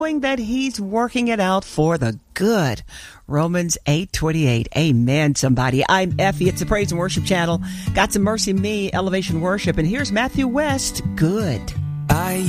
knowing that he's working it out for the good. Romans 8:28. Amen, somebody. I'm Effie. It's the Praise and Worship Channel. Got some Mercy Me, Elevation Worship. And here's Matthew West. Good.